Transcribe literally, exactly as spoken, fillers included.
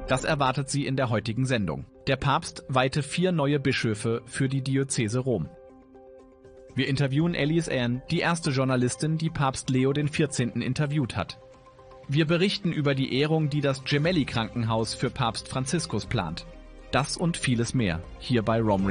Das erwartet Sie in der heutigen Sendung. Der Papst weihte vier neue Bischöfe für die Diözese Rom. Wir interviewen Alice Ann, die erste Journalistin, die Papst Leo den vierzehnten interviewt hat. Wir berichten über die Ehrung, die das Gemelli-Krankenhaus für Papst Franziskus plant. Das und vieles mehr, hier bei ROM